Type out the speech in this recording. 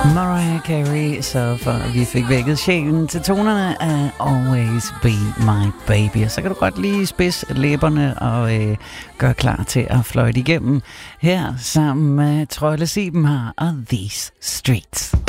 Mariah Carey, så for vi fik vækket sjælen til tonerne af Always Be My Baby. Og så kan du godt lige spidse læberne og gøre klar til at fløjte igennem her sammen med Troelle Sibenhar og These Streets.